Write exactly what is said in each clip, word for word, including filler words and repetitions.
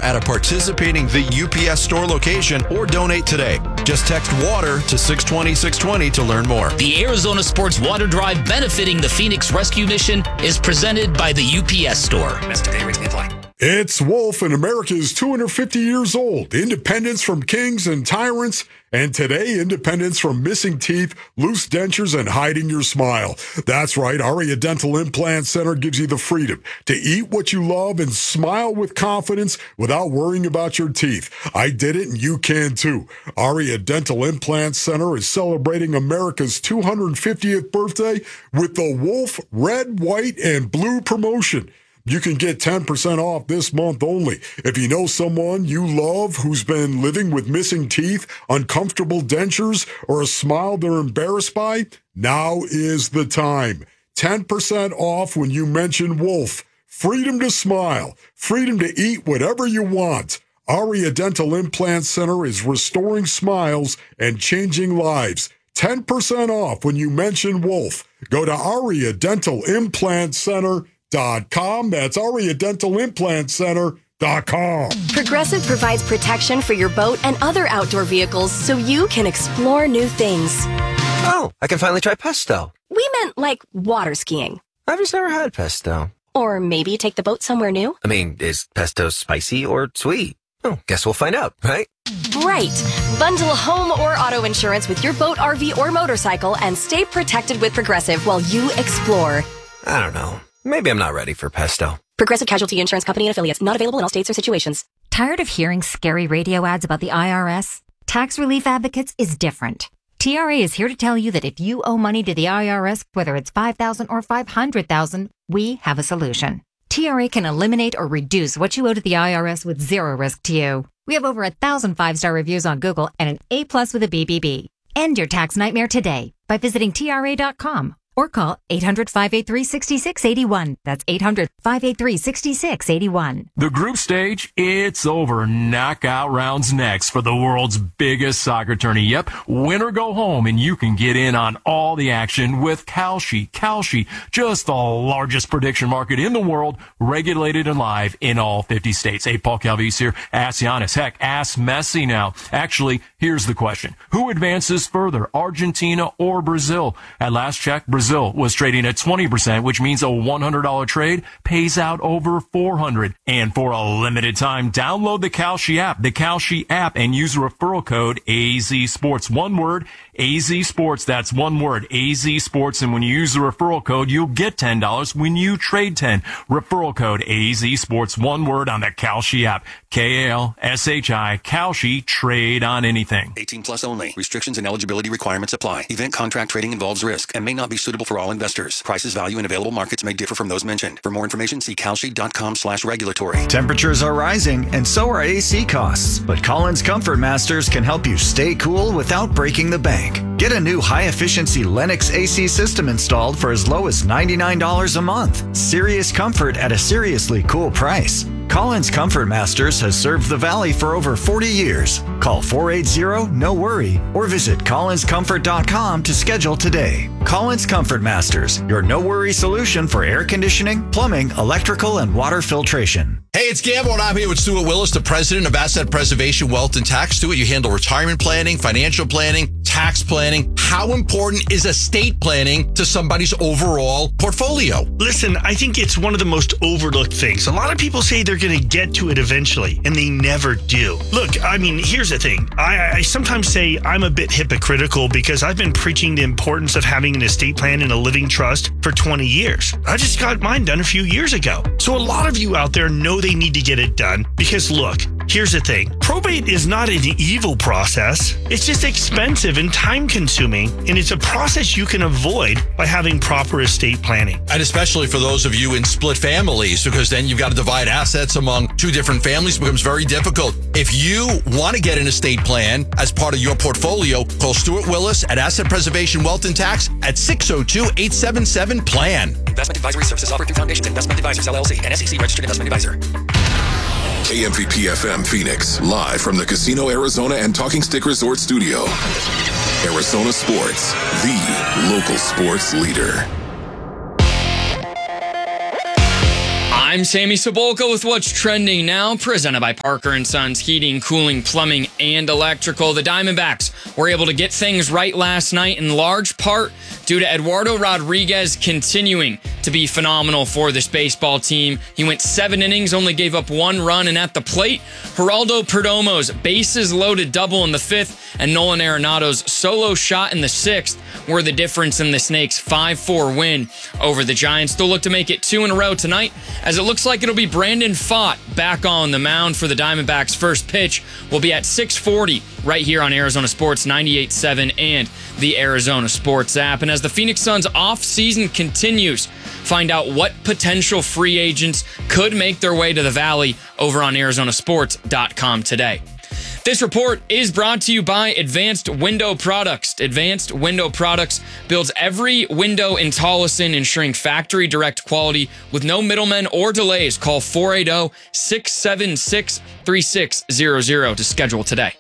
at a participating The U P S store location or donate today. Just text WATER to six twenty, six twenty to learn more. The Arizona Sports Water Drive benefiting the Phoenix Rescue Mission is presented by the U P S store. Today rates may apply. It's Wolf, and America is two hundred fifty years old. Independence from kings and tyrants, and today, independence from missing teeth, loose dentures, and hiding your smile. That's right, Aria Dental Implant Center gives you the freedom to eat what you love and smile with confidence without worrying about your teeth. I did it, and you can too. Aria Dental Implant Center is celebrating America's two hundred fiftieth birthday with the Wolf Red, White, and Blue promotion. You can get ten percent off this month only. If you know someone you love who's been living with missing teeth, uncomfortable dentures, or a smile they're embarrassed by, now is the time. ten percent off when you mention Wolf. Freedom to smile. Freedom to eat whatever you want. Aria Dental Implant Center is restoring smiles and changing lives. ten percent off when you mention Wolf. Go to Aria Dental Implant Center. Dot com. That's Aria Dental Implant Center dot com. Progressive provides protection for your boat and other outdoor vehicles so you can explore new things. Oh, I can finally try pesto. We meant like water skiing. I've just never had pesto. Or maybe take the boat somewhere new. I mean, is pesto spicy or sweet? Oh, guess we'll find out, right? Right. Bundle home or auto insurance with your boat, R V, or motorcycle and stay protected with Progressive while you explore. I don't know. Maybe I'm not ready for pesto. Progressive Casualty Insurance Company and affiliates. Not available in all states or situations. Tired of hearing scary radio ads about the I R S? Tax Relief Advocates is different. T R A is here to tell you that if you owe money to the I R S, whether it's five thousand dollars or five hundred thousand dollars, we have a solution. T R A can eliminate or reduce what you owe to the I R S with zero risk to you. We have over a thousand five-star reviews on Google and an A plus with a B B B. End your tax nightmare today by visiting T R A dot com. Or call eight hundred, five eight three, six six eight one. That's eight hundred, five eight three, six six eight one. The group stage, it's over. Knockout rounds next for the world's biggest soccer tourney. Yep, win or go home, and you can get in on all the action with Kalshi. Kalshi, just the largest prediction market in the world, regulated and live in all fifty states. Hey, Paul Calvise here. Ask Giannis. Heck, ask Messi now. Actually, here's the question. Who advances further, Argentina or Brazil? At last check, Brazil Brazil was trading at twenty percent, which means a one hundred dollars trade pays out over four hundred dollars. And for a limited time, download the Kalshi app, the Kalshi app, and use the referral code A Z Sports. One word, A Z Sports. That's one word, A Z Sports. And when you use the referral code, you'll get ten dollars when you trade ten. Referral code A Z Sports. One word on the Kalshi app. K A L S H I, Kalshi, trade on anything. eighteen plus only. Restrictions and eligibility requirements apply. Event contract trading involves risk and may not be suitable for all investors. Prices, value, and available markets may differ from those mentioned. For more information, see Kalshi.com slash regulatory. Temperatures are rising, and so are A C costs. But Collins Comfort Masters can help you stay cool without breaking the bank. Get a new high-efficiency Lennox A C system installed for as low as ninety-nine dollars a month. Serious comfort at a seriously cool price. Collins Comfort Masters has served the Valley for over forty years. Call four eight zero, N O worry or visit collins comfort dot com to schedule today. Collins Comfort Masters, your no-worry solution for air conditioning, plumbing, electrical, and water filtration. Hey, it's Gamble, and I'm here with Stuart Willis, the president of Asset Preservation Wealth and Tax. Stuart, you handle retirement planning, financial planning, tax planning. How important is estate planning to somebody's overall portfolio? Listen, I think it's one of the most overlooked things. A lot of people say they're going to get to it eventually, and they never do. Look, I mean, here's the thing. I, I sometimes say I'm a bit hypocritical because I've been preaching the importance of having an estate plan and a living trust for twenty years. I just got mine done a few years ago. So a lot of you out there know they need to get it done because, look, here's the thing. Probate is not an evil process. It's just expensive and time-consuming, and it's a process you can avoid by having proper estate planning. And especially for those of you in split families, because then you've got to divide assets among two different families. It becomes very difficult. If you want to get an estate plan as part of your portfolio, call Stuart Willis at Asset Preservation Wealth and Tax at six oh two, eight seven seven, P L A N. Investment advisory services offered through Foundations Investment Advisors, L L C, and S E C registered investment advisor. K M V P F M Phoenix, live from the Casino Arizona and Talking Stick Resort Studio. Arizona Sports, the local sports leader. I'm Sammy Sabolka with what's trending now, presented by Parker and Sons Heating, Cooling, Plumbing, and Electrical. The Diamondbacks were able to get things right last night in large part due to Eduardo Rodriguez continuing to be phenomenal for this baseball team. He went seven innings, only gave up one run, and at the plate, Geraldo Perdomo's bases loaded double in the fifth and Nolan Arenado's solo shot in the sixth were the difference in the Snakes' five four win over the Giants. They'll look to make it two in a row tonight, as it looks like it'll be Brandon Pfaadt back on the mound for the Diamondbacks. First pitch will be at six forty right here on Arizona Sports ninety-eight point seven and the Arizona Sports app. And as the Phoenix Suns off-season continues, find out what potential free agents could make their way to the Valley over on Arizona Sports dot com today. This report is brought to you by Advanced Window Products. Advanced Window Products builds every window in Tolleson, ensuring factory direct quality with no middlemen or delays. Call four eight zero, six seven six, three six zero zero to schedule today.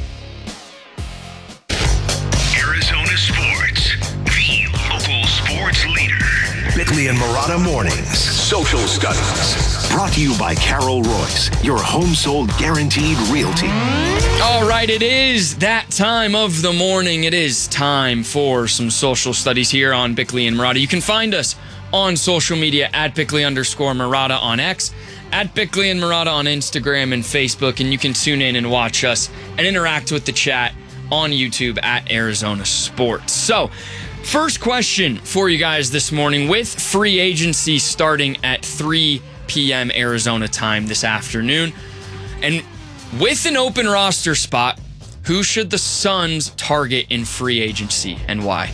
Arizona Sports, the local sports leader. Bickley and Marotta Mornings, Social Studies. Brought to you by Carol Royce, your home sold guaranteed realty. All right, it is that time of the morning. It is time for some social studies here on Bickley and Marotta. You can find us on social media at Bickley underscore Marotta on X, at Bickley and Marotta on Instagram and Facebook, and you can tune in and watch us and interact with the chat on YouTube at Arizona Sports. So, first question for you guys this morning, with free agency starting at three p.m. Arizona time this afternoon, and with an open roster spot, who should the Suns target in free agency and why?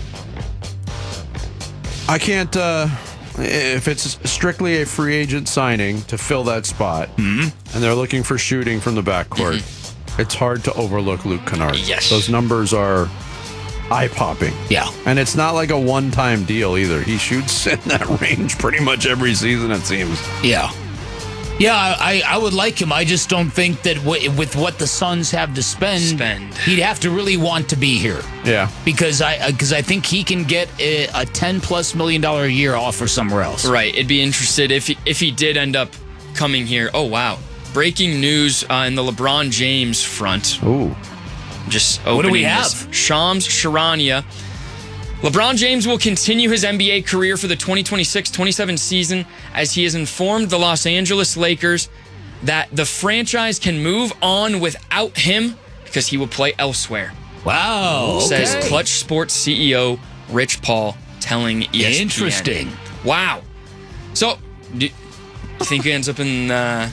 I can't, uh, if it's strictly a free agent signing to fill that spot, mm-hmm. and they're looking for shooting from the backcourt, mm-hmm. it's hard to overlook Luke Kennard. Yes. Those numbers are eye-popping. Yeah. And it's not like a one-time deal either. He shoots in that range pretty much every season, it seems. Yeah. Yeah, I, I would like him. I just don't think that w- with what the Suns have to spend, spend, he'd have to really want to be here. Yeah. Because I because I think he can get a, a ten-plus million dollar a year offer somewhere else. Right. It'd be interested if he, if he did end up coming here. Oh, wow. Breaking news uh, in the LeBron James front. Ooh. Just opening what do we have? This. Shams Charania. LeBron James will continue his N B A career for the twenty twenty-six twenty-seven season, as he has informed the Los Angeles Lakers that the franchise can move on without him because he will play elsewhere. Wow. Okay. Says Clutch Sports C E O Rich Paul, telling E S P N. Interesting. Wow. So, do you think he ends up in... Uh,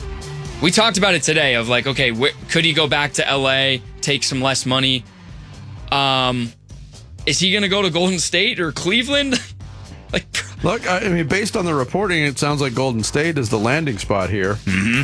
we talked about it today of like, okay, wh- could he go back to L A, take some less money? Um... Is he going to go to Golden State or Cleveland? like, Look, I mean, based on the reporting, it sounds like Golden State is the landing spot here. Mm-hmm.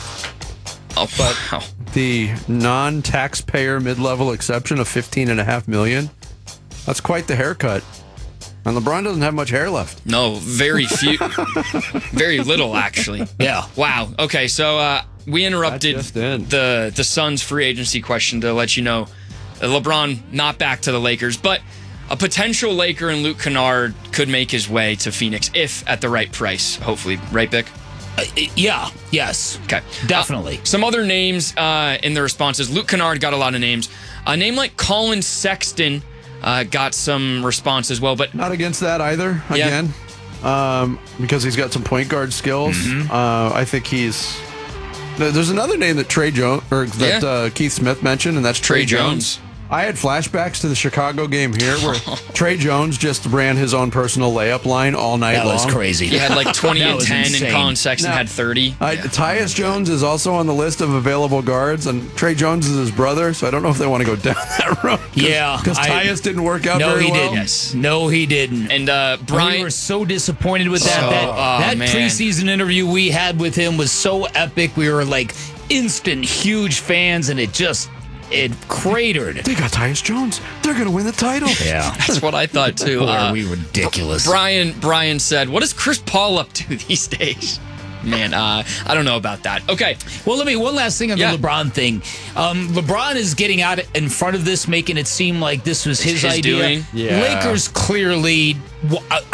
Oh, but wow. The non-taxpayer mid-level exception of fifteen and a half million. That's quite the haircut. And LeBron doesn't have much hair left. No, very few, very little actually. Yeah. Wow. Okay, so uh, we interrupted the the Suns free agency question to let you know. LeBron not back to the Lakers, but a potential Laker and Luke Kennard could make his way to Phoenix if at the right price, hopefully. Right, Bick? Uh, yeah, yes. Okay. Definitely. Uh, some other names uh, in the responses. Luke Kennard got a lot of names. A name like Colin Sexton uh, got some response as well, but... Not against that either, yeah. again, um, because he's got some point guard skills. Mm-hmm. Uh, I think he's... There's another name that Trey Jones, or that yeah. uh, Keith Smith mentioned, and that's Trey, Trey Jones. Jones. I had flashbacks to the Chicago game here where Trey Jones just ran his own personal layup line all night that long. That was crazy. He had like twenty and ten, insane. And Colin Sexton now, had thirty. I, yeah. Tyus Jones is also on the list of available guards, and Trey Jones is his brother, so I don't know if they want to go down that road. Yeah. Because Tyus didn't work out no, very he well. Didn't. Yes. No, he didn't. And uh, Brian... We were so disappointed with that. So, that oh, that man. preseason interview we had with him was so epic. We were like instant huge fans, and it just... It cratered. They got Tyus Jones. They're going to win the title. Yeah. That's what I thought, too. Boy, uh, are we ridiculous. Brian Brian said, what is Chris Paul up to these days? Man, uh, I don't know about that. Okay. Well, let me, one last thing on yeah. the LeBron thing. Um, LeBron is getting out in front of this, making it seem like this was his, his idea. Doing. Yeah. Lakers clearly are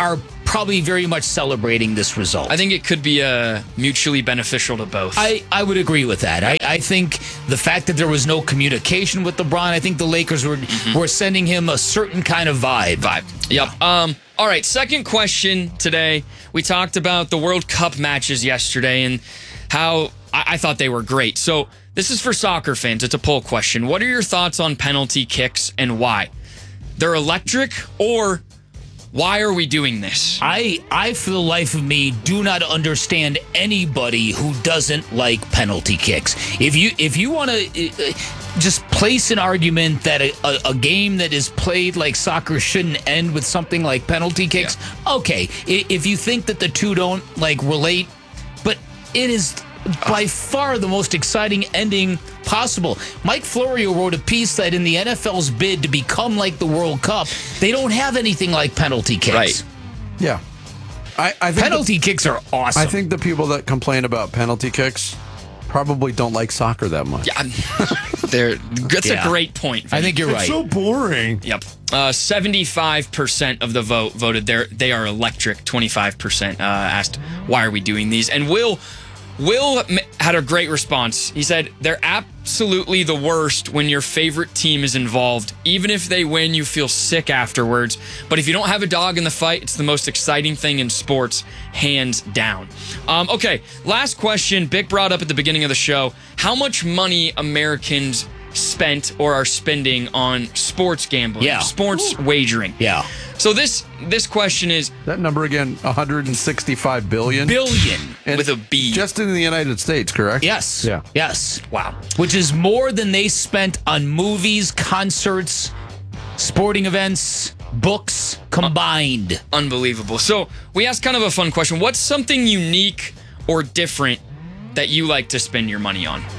probably very much celebrating this result. I think it could be uh, mutually beneficial to both. I, I would agree with that. I, I think the fact that there was no communication with LeBron, I think the Lakers were mm-hmm. were sending him a certain kind of vibe. Vibe. Yep. Um. All right. Second question today. We talked about the World Cup matches yesterday and how I, I thought they were great. So this is for soccer fans. It's a poll question. What are your thoughts on penalty kicks and why? They're electric, or why are we doing this? I, I, for the life of me, do not understand anybody who doesn't like penalty kicks. If you if you want to uh, just place an argument that a, a, a game that is played like soccer shouldn't end with something like penalty kicks, yeah. okay. If you think that the two don't like relate, but it is by far the most exciting ending possible. Mike Florio wrote a piece that in the N F L's bid to become like the World Cup, they don't have anything like penalty kicks. Right. Yeah. I, I think penalty the, kicks are awesome. I think the people that complain about penalty kicks probably don't like soccer that much. Yeah, they're, that's yeah. a great point. I think you're it's right. so boring. Yep. Uh, seventy-five percent of the vote voted there. They are electric. twenty-five percent uh, asked, why are we doing these? And Will... Will had a great response. He said, they're absolutely the worst when your favorite team is involved. Even if they win, you feel sick afterwards. But if you don't have a dog in the fight, it's the most exciting thing in sports, hands down. Um, okay, last question. Bick brought up at the beginning of the show, how much money Americans spent or are spending on sports gambling, yeah. sports Ooh. wagering. Yeah. So this this question is... That number again, one hundred sixty-five billion? Billion. And with a B. Just in the United States, correct? Yes. Yeah. Yes. Wow. Which is more than they spent on movies, concerts, sporting events, books combined. Unbelievable. So we asked kind of a fun question. What's something unique or different that you like to spend your money on?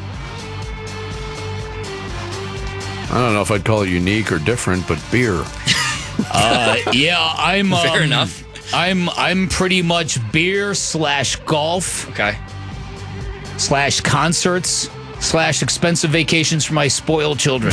I don't know if I'd call it unique or different, but beer. uh, yeah, I'm. Um, Fair enough. I'm. I'm pretty much beer slash golf. Okay. Slash concerts slash expensive vacations for my spoiled children.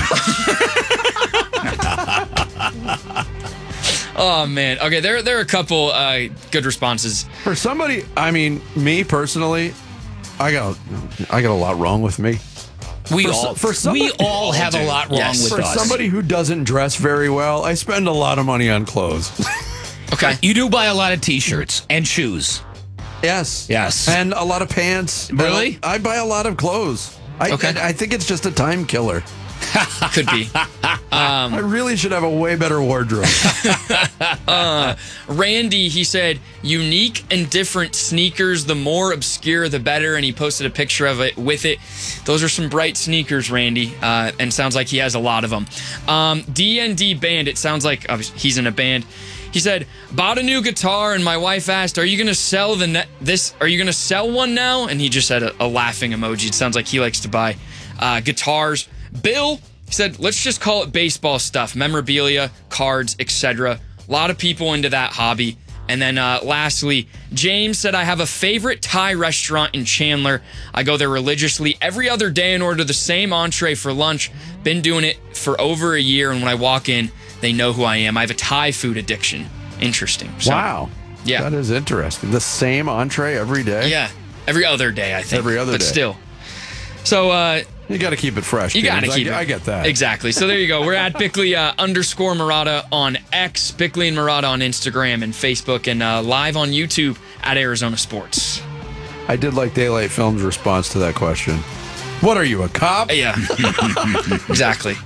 Oh man. Okay, there there are a couple uh, good responses. For somebody, I mean, me personally, I got I got a lot wrong with me. We for, all, for somebody, we all have a lot wrong yes. with for us. For somebody who doesn't dress very well, I spend a lot of money on clothes. Okay. You do buy a lot of T-shirts and shoes. Yes. Yes. And a lot of pants. Really? I buy a lot of clothes. I, okay. I, I think it's just a time killer. Could be. Um, I really should have a way better wardrobe. uh, Randy, he said, unique and different sneakers. The more obscure, the better. And he posted a picture of it with it. Those are some bright sneakers, Randy. Uh, and sounds like he has a lot of them. Um, D and D Band, it sounds like uh, he's in a band. He said, bought a new guitar, and my wife asked, are you going to sell the ne- this? Are you going to sell one now? And he just had a, a laughing emoji. It sounds like he likes to buy uh, guitars. Bill said, let's just call it baseball stuff, memorabilia, cards, et cetera. A lot of people into that hobby. And then uh, lastly, James said, I have a favorite Thai restaurant in Chandler. I go there religiously every other day and order the same entree for lunch. Been doing it for over a year, and when I walk in, they know who I am. I have a Thai food addiction. Interesting. So, wow. Yeah. That is interesting. The same entree every day? Yeah. Every other day, I think. Every other but day. But still. So, uh... You got to keep it fresh. You got to keep I, it. I get that. Exactly. So there you go. We're at Bickley uh, underscore Murata on X, Bickley and Murata on Instagram and Facebook, and uh, live on YouTube at Arizona Sports. I did like Daylight Films' response to that question. What are you, a cop? Yeah. Exactly.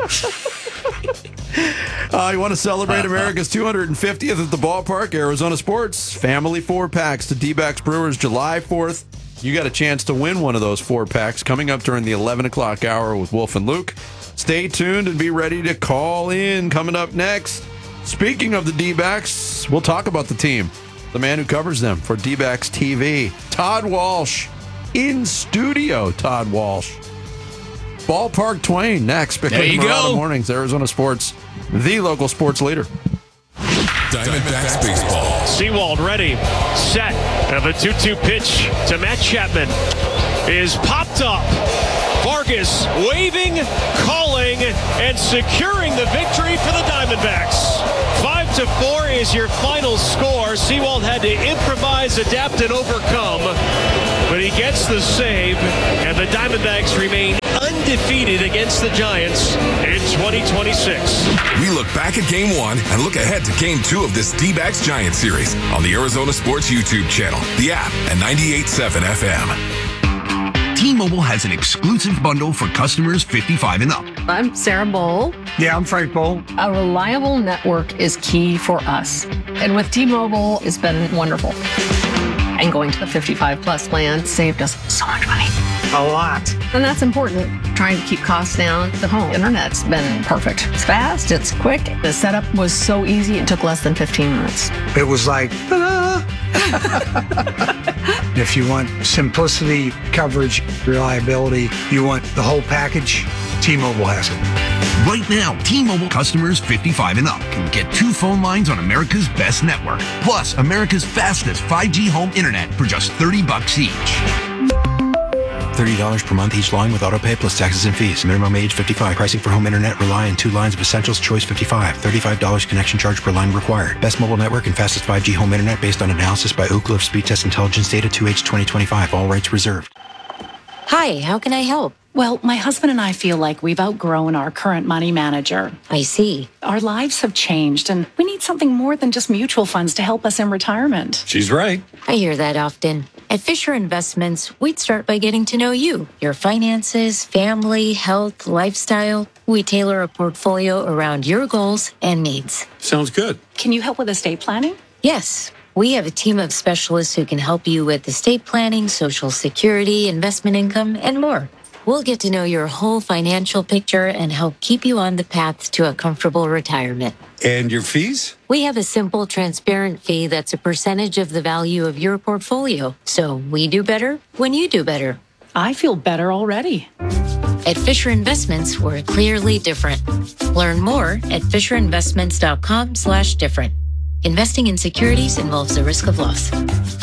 Uh, you want to celebrate America's two hundred fiftieth at the ballpark? Arizona Sports Family Four Packs to D-backs Brewers July fourth. You got a chance to win one of those four packs coming up during the eleven o'clock hour with Wolf and Luke. Stay tuned and be ready to call in. Coming up next, speaking of the D-backs, we'll talk about the team. The man who covers them for D-backs T V, Todd Walsh. In studio, Todd Walsh. Ballpark Twain next. There you go. Mornings, Arizona Sports, the local sports leader. Diamondbacks baseball. Seawald ready, set, and the two two pitch to Matt Chapman is popped up. Far Marcus waving, calling, and securing the victory for the Diamondbacks. Five to four is your final score. Seawald had to improvise, adapt, and overcome, but he gets the save, and the Diamondbacks remain undefeated against the Giants in twenty twenty-six. We look back at game one and look ahead to game two of this D-backs Giants series on the Arizona Sports YouTube channel, the app, and ninety-eight point seven F M. T-Mobile has an exclusive bundle for customers fifty-five and up. I'm Sarah Bowl. Yeah, I'm Frank Bowl. A reliable network is key for us. And with T-Mobile, it's been wonderful. And going to the fifty-five plus plan saved us so much money. A lot. And that's important. Trying to keep costs down. The home internet's been perfect. It's fast, it's quick. The setup was so easy, it took less than fifteen minutes. It was like, ah. If you want simplicity, coverage, reliability, you want the whole package, T-Mobile has it. Right now, T-Mobile customers fifty-five and up can get two phone lines on America's best network, plus America's fastest five G home internet for just thirty bucks each. thirty dollars per month each line with autopay plus taxes and fees. Minimum age fifty-five. Pricing for home internet rely on two lines of Essentials Choice fifty-five. thirty-five dollars connection charge per line required. Best mobile network and fastest five G home internet based on analysis by Oak Cliff Speed Test Intelligence Data two H twenty twenty-five. All rights reserved. Hi, how can I help? Well, my husband and I feel like we've outgrown our current money manager. I see. Our lives have changed, and we need something more than just mutual funds to help us in retirement. She's right. I hear that often. At Fisher Investments, we'd start by getting to know you, your finances, family, health, lifestyle. We tailor a portfolio around your goals and needs. Sounds good. Can you help with estate planning? Yes. We have a team of specialists who can help you with estate planning, Social Security, investment income, and more. We'll get to know your whole financial picture and help keep you on the path to a comfortable retirement. And your fees? We have a simple, transparent fee that's a percentage of the value of your portfolio. So we do better when you do better. I feel better already. At Fisher Investments, we're clearly different. Learn more at FisherInvestments.com slash different. Investing in securities involves the risk of loss.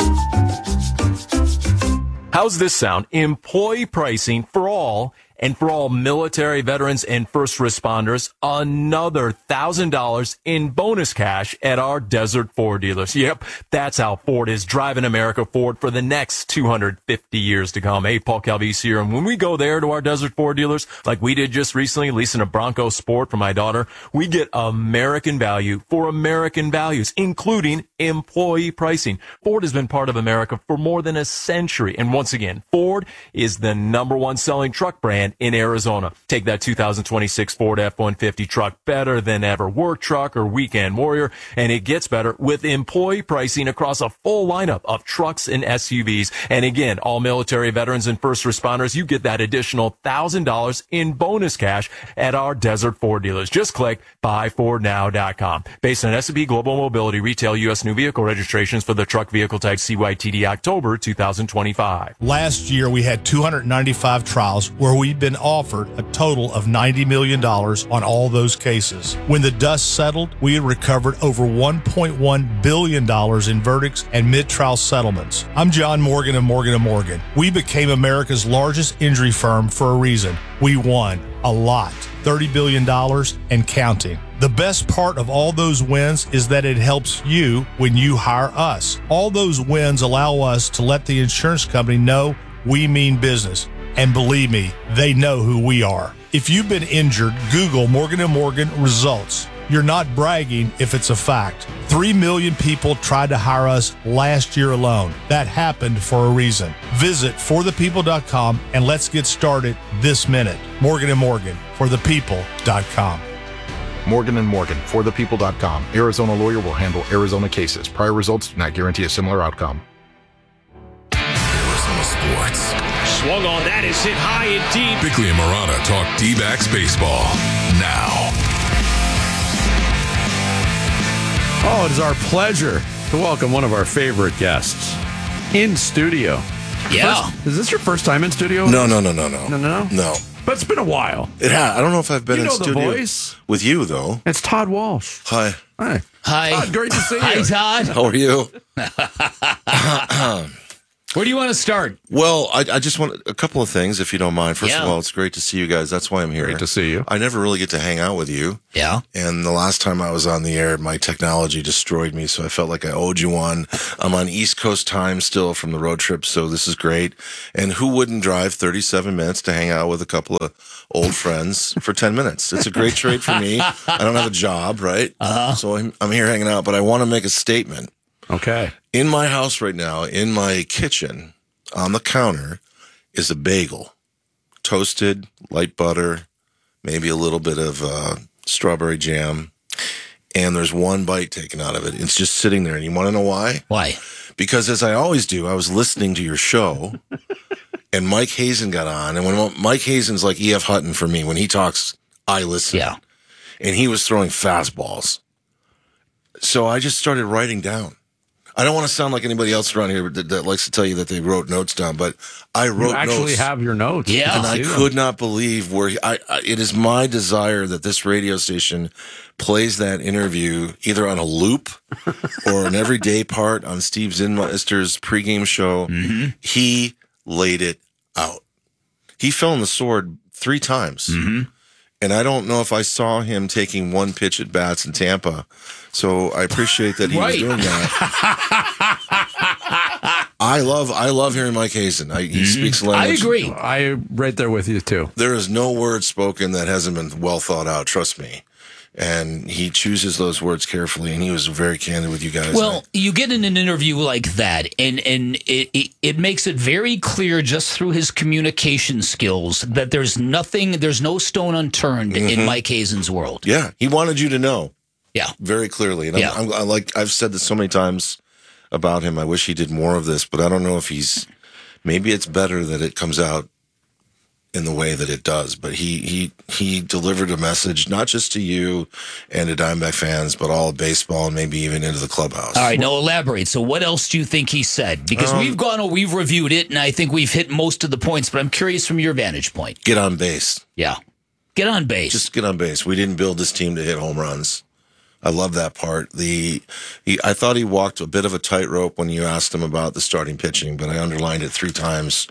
How's this sound? Employee pricing for all, and for all military veterans and first responders, another one thousand dollars in bonus cash at our Desert Ford dealers. Yep, that's how Ford is driving America forward for the next two hundred fifty years to come. Hey, Paul Calvisi here, and when we go there to our Desert Ford dealers, like we did just recently, leasing a Bronco Sport for my daughter, we get American value for American values, including employee pricing. Ford has been part of America for more than a century, and once again, Ford is the number one selling truck brand in Arizona. Take that two thousand twenty-six Ford F one fifty truck, better than ever work truck or weekend warrior, and it gets better with employee pricing across a full lineup of trucks and S U Vs. And again, all military veterans and first responders, you get that additional one thousand dollars in bonus cash at our Desert Ford dealers. Just click buy ford now dot com. Based on S and P Global Mobility retail U S new vehicle registrations for the truck vehicle type C Y T D October two thousand twenty-five. Last year, we had two hundred ninety-five trials where we've been offered a total of ninety million dollars on all those cases. When the dust settled, we had recovered over one point one billion dollars in verdicts and mid-trial settlements. I'm John Morgan of Morgan and Morgan. We became America's largest injury firm for a reason. We won a lot, thirty billion dollars and counting. The best part of all those wins is that it helps you when you hire us. All those wins allow us to let the insurance company know we mean business. And believe me, they know who we are. If you've been injured, Google Morgan and Morgan results. You're not bragging if it's a fact. Three million people tried to hire us last year alone. That happened for a reason. Visit for the people dot com and let's get started this minute. Morgan and Morgan, for the people dot com. Morgan and Morgan, for the people dot com. Arizona lawyer will handle Arizona cases. Prior results do not guarantee a similar outcome. Arizona Sports. Swung on, that is hit high and deep. Bickley and Murata talk D-backs baseball now. Oh, it is our pleasure to welcome one of our favorite guests in studio. Yeah. First, is this your first time in studio? No, no, no, no, no. No, no, no? No. But it's been a while. It has. I don't know if I've been you in know studio the voice? with you, though. It's Todd Walsh. Hi. Hi. Hi. Todd, great to see you. Hi, Todd. How are you? Where do you want to start? Well, I, I just want a couple of things, if you don't mind. First Yeah. of all, it's great to see you guys. That's why I'm here. Great to see you. I never really get to hang out with you. Yeah. And the last time I was on the air, my technology destroyed me, so I felt like I owed you one. I'm on East Coast time still from the road trip, so this is great. And who wouldn't drive thirty-seven minutes to hang out with a couple of old friends for ten minutes? It's a great trade for me. I don't have a job, right? Uh-huh. So I'm, I'm here hanging out, but I want to make a statement. Okay. In my house right now, in my kitchen, on the counter, is a bagel. Toasted, light butter, maybe a little bit of uh, strawberry jam. And there's one bite taken out of it. It's just sitting there. And you want to know why? Why? Because as I always do, I was listening to your show, and Mike Hazen got on. And when Mike Hazen's like E F. Hutton for me, when he talks, I listen. Yeah. And he was throwing fastballs. So I just started writing down. I don't want to sound like anybody else around here that, that likes to tell you that they wrote notes down, but I wrote You actually notes. have your notes. Yeah. And I see them. could not believe where he, I, I, it is my desire that this radio station plays that interview either on a loop or an everyday part on Steve Zinmeister's pregame show. Mm-hmm. He laid it out. He fell on the sword three times. Mm-hmm. And I don't know if I saw him taking one pitch at bats in Tampa. So I appreciate that he Right. was doing that. I love I love hearing Mike Hazen. I, he speaks language. I agree. I right there with you too. There is no word spoken that hasn't been well thought out. Trust me. And he chooses those words carefully, and he was very candid with you guys. Well, you get in an interview like that, and, and it, it, it makes it very clear just through his communication skills that there's nothing, there's no stone unturned in Mhm. Mike Hazen's world. Yeah, he wanted you to know. Yeah. Very clearly. And I'm, Yeah. I'm, I like I've said this so many times about him. I wish he did more of this, but I don't know if he's maybe it's better that it comes out in the way that it does. But he he he delivered a message not just to you and to Diamondback fans, but all of baseball and maybe even into the clubhouse. All right, now elaborate. So what else do you think he said? Because Um, we've gone, we've reviewed it, and I think we've hit most of the points, but I'm curious from your vantage point. Get on base. Yeah. Get on base. Just get on base. We didn't build this team to hit home runs. I love that part. The he, I thought he walked a bit of a tightrope when you asked him about the starting pitching, but I underlined it three times.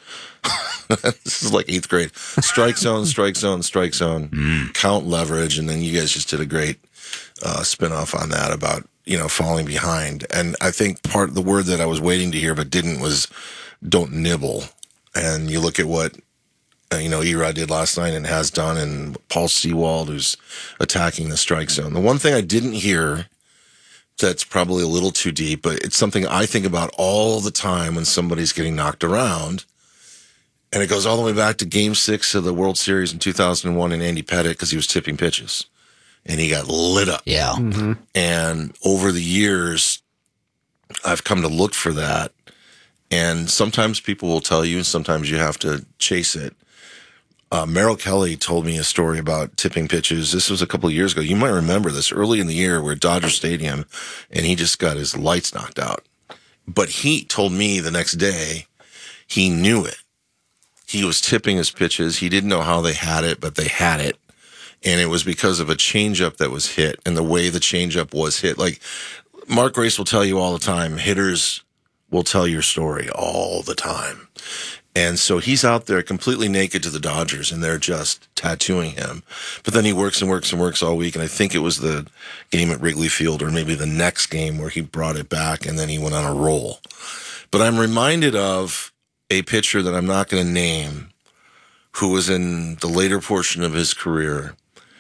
This is like eighth grade. Strike zone, strike zone, strike zone, count leverage, and then you guys just did a great uh, spin-off on that about, you know, falling behind. And I think part of the word that I was waiting to hear but didn't was don't nibble. And you look at what Uh, you know, Erod did last night and has done, and Paul Sewald, who's attacking the strike zone. The one thing I didn't hear that's probably a little too deep, but it's something I think about all the time when somebody's getting knocked around. And it goes all the way back to game six of the World Series in two thousand one in Andy Pettitte because he was tipping pitches and he got lit up. Yeah. Mm-hmm. And over the years, I've come to look for that. And sometimes people will tell you, and sometimes you have to chase it. Uh, Merrill Kelly told me a story about tipping pitches. This was a couple of years ago. You might remember this early in the year. We're at Dodger Stadium, and he just got his lights knocked out. But he told me the next day he knew it. He was tipping his pitches. He didn't know how they had it, but they had it. And it was because of a changeup that was hit and the way the changeup was hit. Like Mark Grace will tell you all the time, hitters will tell your story all the time. And so he's out there completely naked to the Dodgers, and they're just tattooing him. But then he works and works and works all week, and I think it was the game at Wrigley Field or maybe the next game where he brought it back, and then he went on a roll. But I'm reminded of a pitcher that I'm not going to name who was in the later portion of his career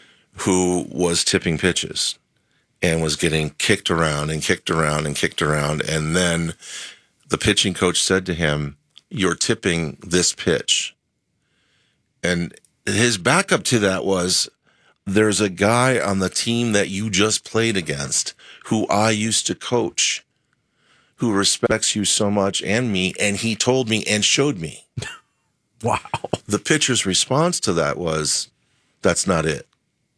who was tipping pitches and was getting kicked around and kicked around and kicked around. And then the pitching coach said to him, "You're tipping this pitch." And his backup to that was, there's a guy on the team that you just played against who I used to coach who respects you so much and me, and he told me and showed me. Wow. The pitcher's response to that was, that's not it.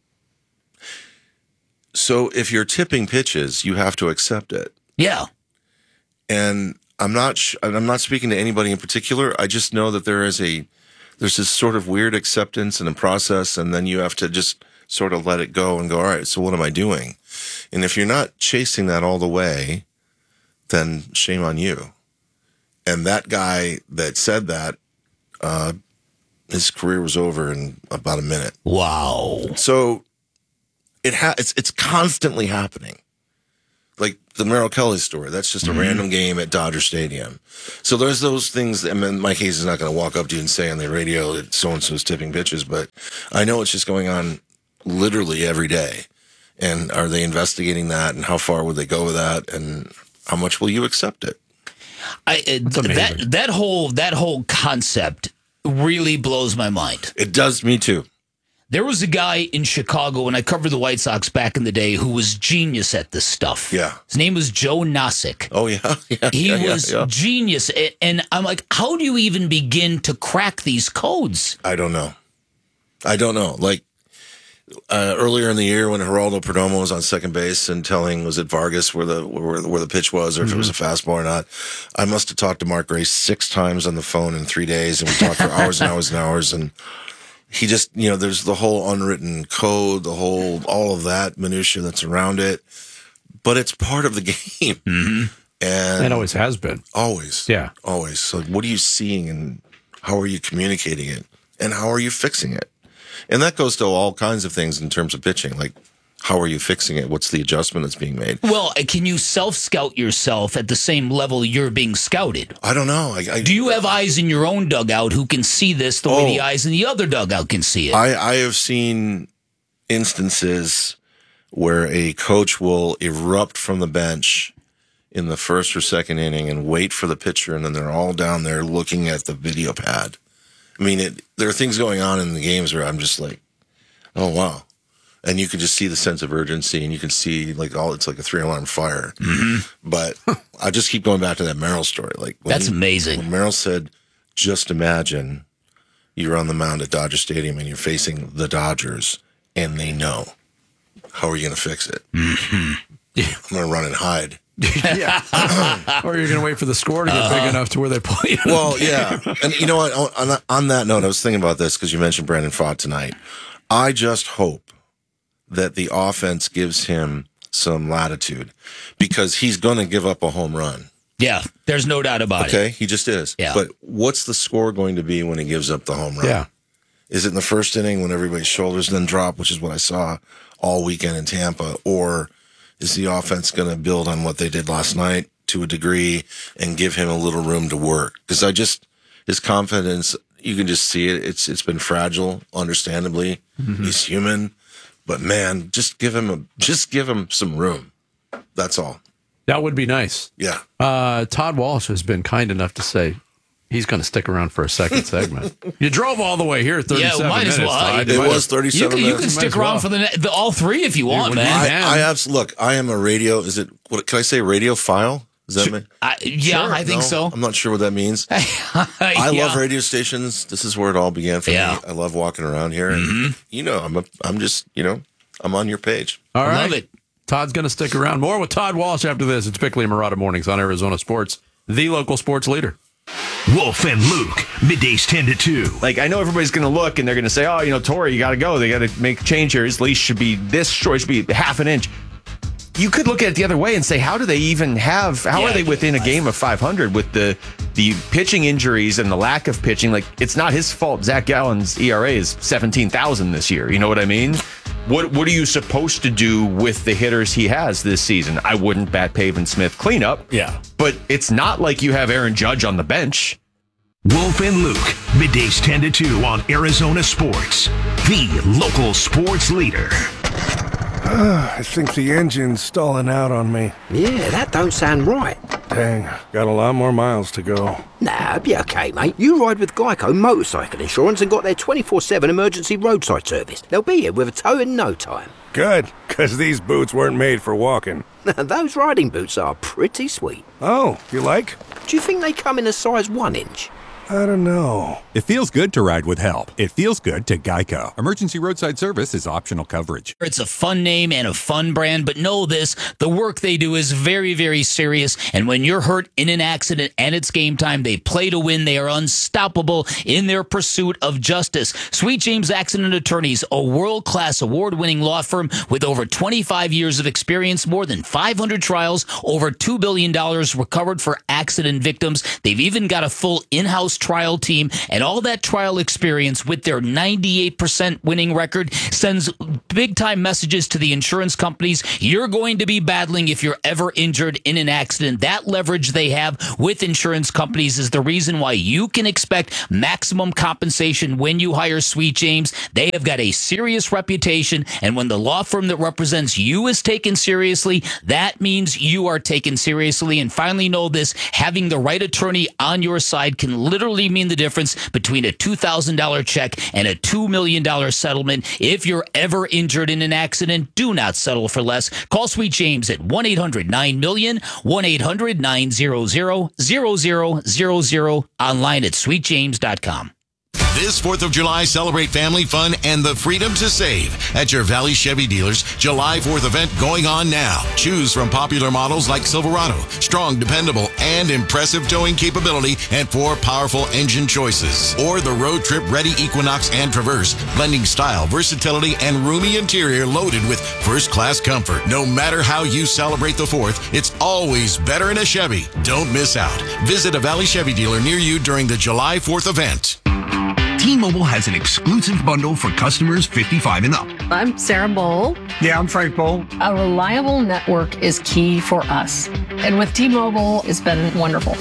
So if you're tipping pitches, you have to accept it. Yeah. And I'm not sh- I'm not speaking to anybody in particular. I just know that there is a there's this sort of weird acceptance and a process, and then you have to just sort of let it go and go, all right, so what am I doing? And if you're not chasing that all the way, then shame on you. And that guy that said that, uh, his career was over in about a minute. Wow. So it ha- it's it's constantly happening. Like the Merrill Kelly story, that's just a mm-hmm. random game at Dodger Stadium. So there's those things. That, I mean, my case is not going to walk up to you and say on the radio that so-and-so's tipping pitches, but I know it's just going on literally every day. And are they investigating that? And how far would they go with that? And how much will you accept it? I, it that that whole that whole concept really blows my mind. It does me too. There was a guy in Chicago, and I covered the White Sox back in the day, who was genius at this stuff. Yeah. His name was Joe Nosick. Oh, yeah. yeah he yeah, was yeah, yeah. genius. And I'm like, how do you even begin to crack these codes? I don't know. I don't know. Like, uh, earlier in the year when Geraldo Perdomo was on second base and telling, was it Vargas where the where, where the pitch was, or if mm-hmm. it was a fastball or not, I must have talked to Mark Gray six times on the phone in three days, and we talked for hours and hours and hours, and he just, you know, there's the whole unwritten code, the whole, all of that minutia that's around it, but it's part of the game. Mm-hmm. And it always has been. Always. Yeah. Always. So what are you seeing and how are you communicating it and how are you fixing it? And that goes to all kinds of things in terms of pitching. Like, how are you fixing it? What's the adjustment that's being made? Well, can you self-scout yourself at the same level you're being scouted? I don't know. I, I, Do you have eyes in your own dugout who can see this the oh, way the eyes in the other dugout can see it? I, I have seen instances where a coach will erupt from the bench in the first or second inning and wait for the pitcher, and then they're all down there looking at the video pad. I mean, it, there are things going on in the games where I'm just like, oh, wow. And you can just see the sense of urgency, and you can see like all it's like a three alarm fire. Mm-hmm. But I just keep going back to that Merrill story. Like when, that's amazing. When Merrill said, "Just imagine you're on the mound at Dodger Stadium and you're facing the Dodgers, and they know. How are you going to fix it? Mm-hmm. I'm going to run and hide." yeah. Or you're going to wait for the score to get uh, big enough to where they pull you. Well, yeah. And you know what? On, on that note, I was thinking about this because you mentioned Brandon Pfaadt tonight. I just hope that the offense gives him some latitude because he's going to give up a home run. Yeah, there's no doubt about okay? it. Okay, he just is. Yeah. But what's the score going to be when he gives up the home run? Yeah. Is it in the first inning when everybody's shoulders then drop, which is what I saw all weekend in Tampa, or is the offense going to build on what they did last night to a degree and give him a little room to work? Because I just, his confidence, you can just see it. It's It's been fragile, understandably. Mm-hmm. He's human. But man, just give him a, just give him some room. That's all. That would be nice. Yeah. Uh, Todd Walsh has been kind enough to say he's going to stick around for a second segment. You drove all the way here, thirty-seven yeah, might minutes. As well. Todd. It was thirty-seven you can, minutes. You can stick around well. for the, the all three if you want, yeah, man. I, I absolutely look. I am a radio. Is it? What can I say? Radiophile? Is that me? I, yeah, sure. I think no, so. I'm not sure what that means. I yeah. love radio stations. This is where it all began for yeah. me. I love walking around here, and mm-hmm. you know, I'm a, I'm just, you know, I'm on your page. All right. I love it. Todd's going to stick around. More with Todd Walsh after this. It's Bickley and Marotta Mornings on Arizona Sports, the local sports leader. Wolf and Luke, middays ten to two. Like, I know everybody's going to look and they're going to say, oh, you know, Torrey, you got to go. They got to make a change here. His leash should be this short, it should be half an inch. You could look at it the other way and say, how do they even have, how yeah, are they within a game of five hundred with the the pitching injuries and the lack of pitching? Like, it's not his fault. Zach Gallen's E R A is seventeen thousand this year. You know what I mean? What what are you supposed to do with the hitters he has this season? I wouldn't bat Pavin Smith cleanup. Yeah. But it's not like you have Aaron Judge on the bench. Wolf and Luke, middays ten to two on Arizona Sports, the local sports leader. Uh, I think the engine's stalling out on me. Yeah, that don't sound right. Dang, got a lot more miles to go. Nah, be okay, mate. You ride with Geico Motorcycle Insurance and got their twenty-four seven emergency roadside service. They'll be here with a tow in no time. Good, because these boots weren't made for walking. Those riding boots are pretty sweet. Oh, you like? Do you think they come in a size one inch? I don't know. It feels good to ride with help. It feels good to Geico. Emergency roadside service is optional coverage. It's a fun name and a fun brand, but know this, the work they do is very, very serious. And when you're hurt in an accident and it's game time, they play to win. They are unstoppable in their pursuit of justice. Sweet James Accident Attorneys, a world-class award-winning law firm with over twenty-five years of experience, more than five hundred trials, over two billion dollars recovered for accident victims. They've even got a full in-house trial team, and all that trial experience with their ninety-eight percent winning record sends big-time messages to the insurance companies. You're going to be battling if you're ever injured in an accident. That leverage they have with insurance companies is the reason why you can expect maximum compensation when you hire Sweet James. They have got a serious reputation, and when the law firm that represents you is taken seriously, that means you are taken seriously. And finally, know this, having the right attorney on your side can literally mean the difference between a two thousand dollars check and a two million dollars settlement. If you're ever injured in an accident, do not settle for less. Call Sweet James at one eight hundred nine million, one eight hundred nine hundred, zero zero zero zero, online at sweet james dot com. This fourth of July, celebrate family fun and the freedom to save at your Valley Chevy dealers. July fourth event going on now. Choose from popular models like Silverado, strong, dependable, and impressive towing capability, and four powerful engine choices. Or the road trip ready Equinox and Traverse, blending style, versatility, and roomy interior loaded with first-class comfort. No matter how you celebrate the fourth, it's always better in a Chevy. Don't miss out. Visit a Valley Chevy dealer near you during the July fourth event. T-Mobile has an exclusive bundle for customers fifty-five and up. I'm Sarah Bowl. Yeah, I'm Frank Bowl. A reliable network is key for us. And with T-Mobile, it's been wonderful.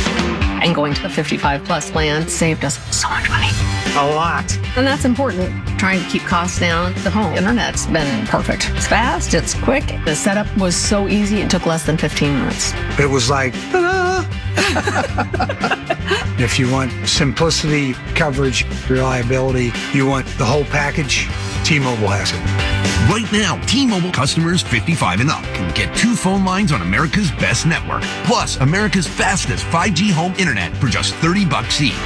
And going to the fifty-five plus plan saved us so much money. A lot. And that's important. Trying to keep costs down. The home internet's been perfect. It's fast, it's quick. The setup was so easy, it took less than fifteen minutes. It was like, ta-da! If you want simplicity, coverage, reliability, you want the whole package, T-Mobile has it. Right now, T-Mobile customers fifty-five and up can get two phone lines on America's best network, plus America's fastest five G home internet for just thirty bucks each.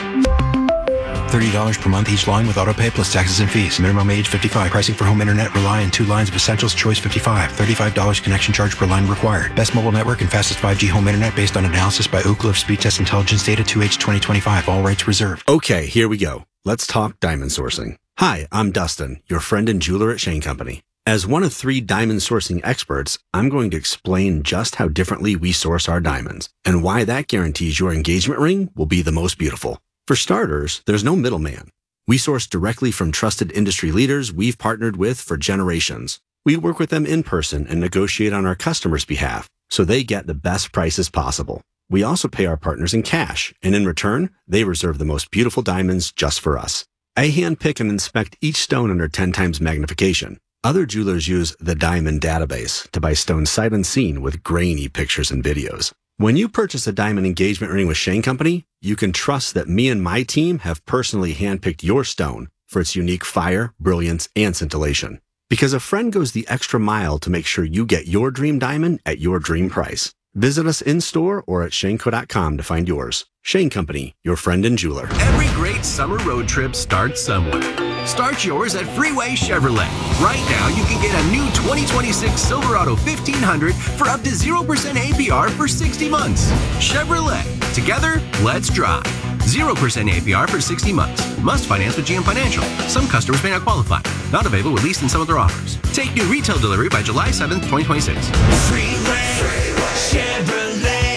thirty dollars per month each line with autopay plus taxes and fees. Minimum age fifty-five. Pricing for home internet rely on two lines of Essentials Choice fifty-five. thirty-five dollars connection charge per line required. Best mobile network and fastest five G home internet based on analysis by Ookla of Speed Test Intelligence Data two H twenty twenty-five. All rights reserved. Okay, here we go. Let's talk diamond sourcing. Hi, I'm Dustin, your friend and jeweler at Shane Company. As one of three diamond sourcing experts, I'm going to explain just how differently we source our diamonds and why that guarantees your engagement ring will be the most beautiful. For starters, there's no middleman. We source directly from trusted industry leaders we've partnered with for generations. We work with them in person and negotiate on our customers' behalf so they get the best prices possible. We also pay our partners in cash, and in return, they reserve the most beautiful diamonds just for us. I handpick and inspect each stone under ten times magnification. Other jewelers use the Diamond Database to buy stones sight unseen with grainy pictures and videos. When you purchase a diamond engagement ring with Shane Company, you can trust that me and my team have personally handpicked your stone for its unique fire, brilliance, and scintillation. Because a friend goes the extra mile to make sure you get your dream diamond at your dream price. Visit us in-store or at Shane Co dot com to find yours. Shane Company, your friend and jeweler. Every great summer road trip starts somewhere. Start yours at Freeway Chevrolet. Right now, you can get a new twenty twenty-six Silverado fifteen hundred for up to zero percent A P R for sixty months. Chevrolet. Together, let's drive. zero percent A P R for sixty months. Must finance with G M Financial. Some customers may not qualify. Not available with lease and some other offers. Take new retail delivery by July seventh, twenty twenty-six. Freeway, Freeway. Chevrolet,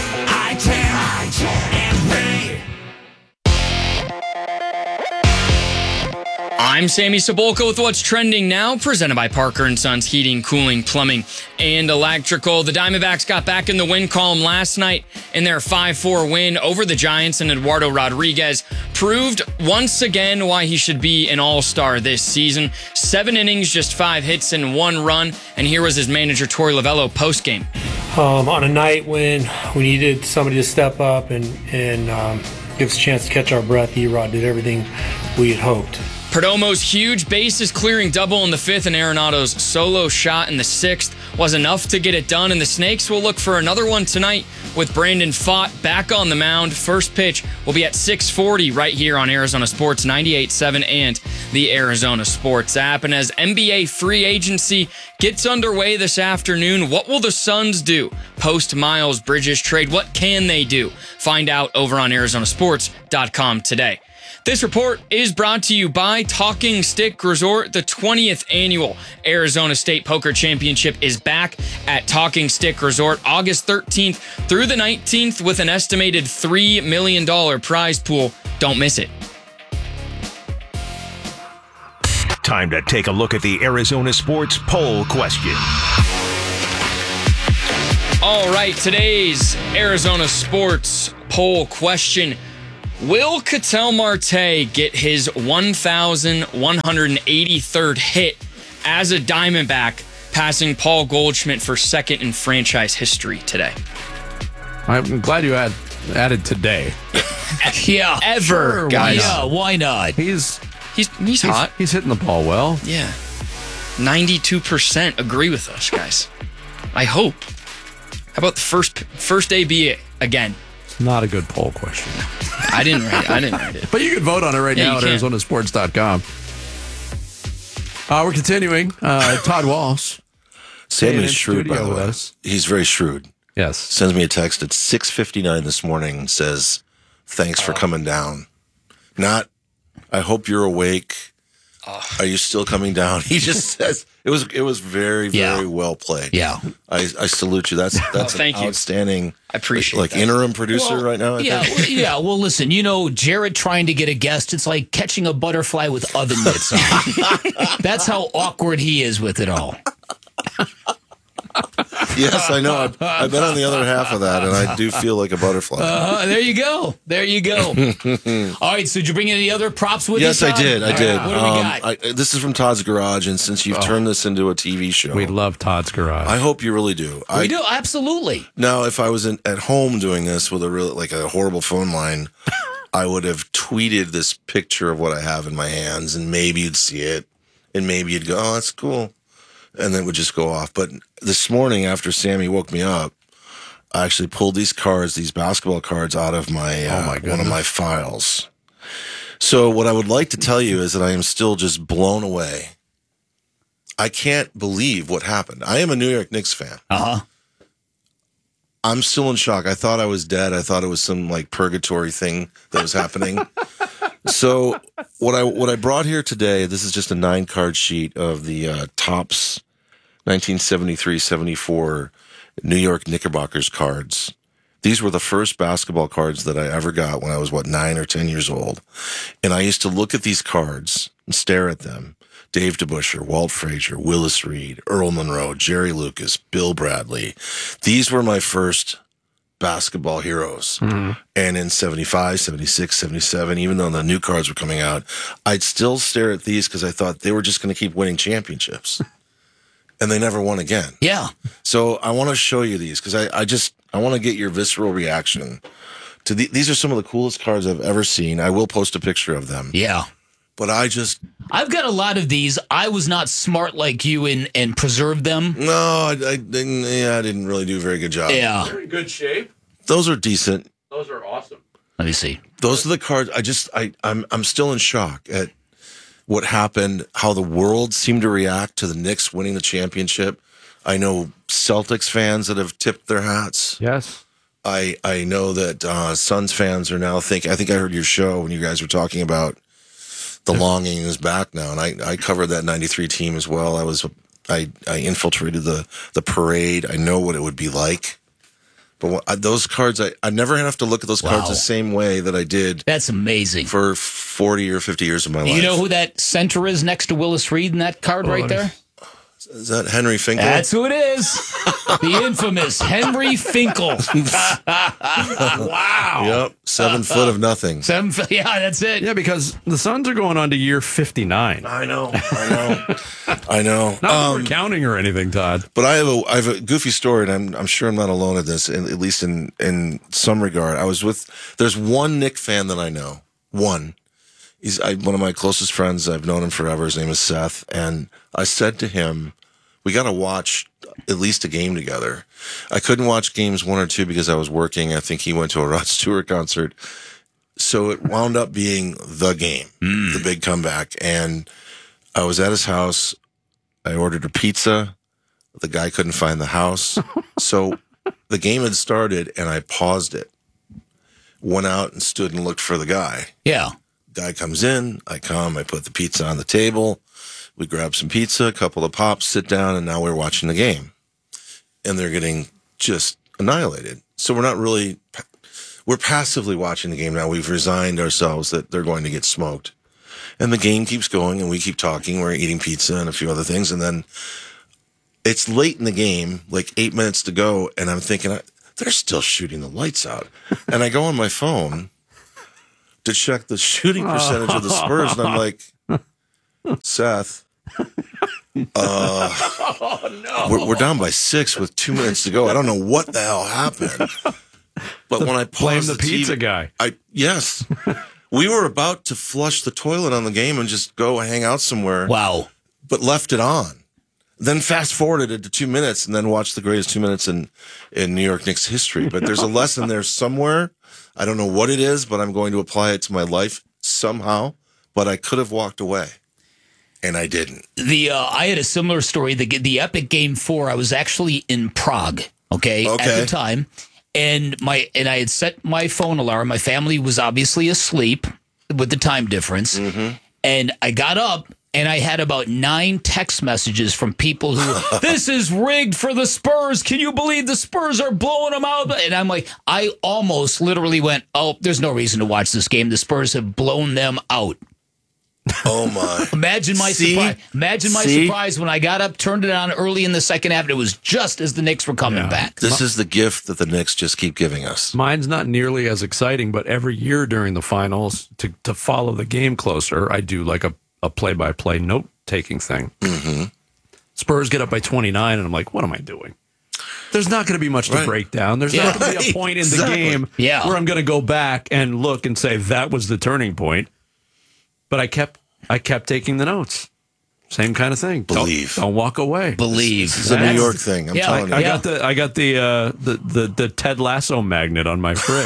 I-ten, and Ray. I'm Sammy Sabolka with what's trending now, presented by Parker and Sons Heating, Cooling, Plumbing, and Electrical. The Diamondbacks got back in the win column last night in their five four win over the Giants, and Eduardo Rodriguez proved once again why he should be an all-star this season. Seven innings, just five hits, and one run. And here was his manager, Torey Lovello, post-game. Um, on a night when we needed somebody to step up and, and um, give us a chance to catch our breath, E-Rod did everything we had hoped. Perdomo's huge bases clearing double in the fifth and Arenado's solo shot in the sixth was enough to get it done, and the Snakes will look for another one tonight with Brandon Pfaadt back on the mound. First pitch will be at six forty right here on Arizona Sports ninety-eight point seven and the Arizona Sports app. And as N B A free agency gets underway this afternoon, what will the Suns do post Miles Bridges trade? What can they do? Find out over on Arizona Sports dot com today. This report is brought to you by Talking Stick Resort. The twentieth annual Arizona State Poker Championship is back at Talking Stick Resort August thirteenth through the nineteenth with an estimated three million dollars prize pool. Don't miss it. Time to take a look at the Arizona Sports poll question. All right, today's Arizona Sports poll question. Will Ketel Marte get his one thousand one hundred eighty-third hit as a Diamondback, passing Paul Goldschmidt for second in franchise history today? I'm glad you add, added today. Yeah. Ever, Sure, guys. Yeah, why not? He's He's he's hot. He's hitting the ball well. Yeah. ninety-two percent agree with us, guys. I hope. How about the first first A B again? It's not a good poll question. I didn't write it. I didn't write it. But you can vote on it right Yeah, now you at can. Arizona Sports dot com. Uh, we're continuing. Uh, Todd Walsh. staying in Sammy's shrewd, by studio the with way. us. He's very shrewd. Yes. Sends me a text at six fifty-nine this morning and says, thanks for coming down. Not, I hope you're awake. Are you still coming down? He just says, it was it was very, very Yeah. well played. Yeah. I, I salute you. That's that's thank an you. outstanding, I appreciate like that. interim producer Well, right now, I yeah, think. well, yeah. Well, listen, you know, Jared trying to get a guest, it's like catching a butterfly with oven mitts on. That's how awkward he is with it all. Yes, I know. I've, I've been on the other half of that, and I do feel like a butterfly. Uh, there you go. There you go. All right, so did you bring any other props with Yes, you, I Todd? did. I All did. right, what do we Um, got? I, this is from Todd's Garage, and since you've Oh. turned this into a T V show, We love Todd's Garage. I hope you really do. I we do, absolutely. Now, if I was in, at home doing this with a real like a horrible phone line, I would have tweeted this picture of what I have in my hands, and maybe you'd see it, and maybe you'd go, "Oh, that's cool," and then it would just go off. But this morning, after Sammy woke me up, I actually pulled these cards, these basketball cards, out of my, uh, Oh, my one of goodness. my files. So what I would like to tell you is that I am still just blown away. I can't believe what happened. I am a New York Knicks fan. Uh huh. I'm still in shock. I thought I was dead. I thought it was some like purgatory thing that was happening. So what I what I brought here today, this is just a nine card sheet of the uh, Topps nineteen seventy-three seventy-four New York Knickerbockers cards. These were the first basketball cards that I ever got when I was, what, nine or ten years old. And I used to look at these cards and stare at them. Dave DeBuscher, Walt Frazier, Willis Reed, Earl Monroe, Jerry Lucas, Bill Bradley. These were my first basketball heroes. Mm-hmm. And in seventy-five, seventy-six, seventy-seven, even though the new cards were coming out, I'd still stare at these because I thought they were just going to keep winning championships. And they never won again. Yeah. So I want to show you these because I, I just, I want to get your visceral reaction to the, these are some of the coolest cards I've ever seen. I will post a picture of them. Yeah. But I just, I've got a lot of these. I was not smart like you and, and preserved them. no, I, I didn't, yeah, I didn't really do a very good job. Yeah. They're in good shape. Those are decent. Those are awesome. Let me see. Those are the cards. I just, I, I'm, I'm still in shock at what happened, how the world seemed to react to the Knicks winning the championship. I know Celtics fans that have tipped their hats. Yes. I, I know that uh, Suns fans are now thinking, I think I heard your show when you guys were talking about the longing is back now. And I, I covered that ninety-three team as well. I was, I, I infiltrated the, the parade. I know what it would be like. But what, I, those cards, I, I never have to look at those cards Wow. the same way that I did That's amazing. for forty or fifty years of my life. You know who that center is next to Willis Reed in that card right there? Is that Henry Finkel? That's who it is. The infamous Henry Finkel. Wow. Yep. Seven foot of nothing. Seven, f- yeah, that's it. Yeah, because the Suns are going on to year fifty-nine. I know. I know. I know. Not that Um, we're counting or anything, Todd. But I have a I have a goofy story, and I'm I'm sure I'm not alone at this, in, at least in in some regard. I was with there's one Knick fan that I know, one, He's I, one of my closest friends. I've known him forever. His name is Seth. And I said to him, we got to watch at least a game together. I couldn't watch games one or two because I was working. I think he went to a Rod Stewart concert. So it wound up being the game, mm. the big comeback. And I was at his house. I ordered a pizza. The guy couldn't find the house. So the game had started and I paused it. Went out and stood and looked for the guy. Yeah. Guy comes in, I come, I put the pizza on the table, we grab some pizza, a couple of pops, sit down, and now we're watching the game. And they're getting just annihilated. So we're not really, we're passively watching the game now. We've resigned ourselves that they're going to get smoked. And the game keeps going, and we keep talking, we're eating pizza and a few other things, and then it's late in the game, like eight minutes to go, and I'm thinking, they're still shooting the lights out. And I go on my phone to check the shooting percentage of the Spurs, and I'm like, Seth, uh, oh, no. we're, we're down by six with two minutes to go. I don't know what the hell happened. But the, when I blame paused the, the pizza T V, guy, I yes, we were about to flush the toilet on the game and just go hang out somewhere. Wow! But left it on. Then fast forwarded it to two minutes and then watched the greatest two minutes in, in New York Knicks history. But there's a lesson there somewhere. I don't know what it is, but I'm going to apply it to my life somehow. But I could have walked away, and I didn't. The uh, I had a similar story. The the epic game four. I was actually in Prague. Okay, okay. At the time, and my and I had set my phone alarm. My family was obviously asleep with the time difference, mm-hmm. and I got up. And I had about nine text messages from people who, this is rigged for the Spurs. Can you believe the Spurs are blowing them out? And I'm like, I almost literally went, oh, there's no reason to watch this game. The Spurs have blown them out. Oh, my. Imagine my See? surprise. Imagine my See? surprise when I got up, turned it on early in the second half, and it was just as the Knicks were coming Yeah. back. This is the gift that the Knicks just keep giving us. mine's not nearly as exciting, but every year during the finals, to, to follow the game closer, I do like a, a play-by-play note-taking thing. Mm-hmm. Spurs get up by twenty-nine, and I'm like, what am I doing? There's not going to be much to Right. break down. There's Yeah. not going to be a point in Exactly. the game Yeah. where I'm going to go back and look and say that was the turning point. But I kept I kept taking the notes. Same kind of thing. Don't- Believe. Don't, walk away. Believe. This is a New That's- York thing. I'm yeah, telling you. I Yeah. got the I got the, uh, the the the Ted Lasso magnet on my fridge.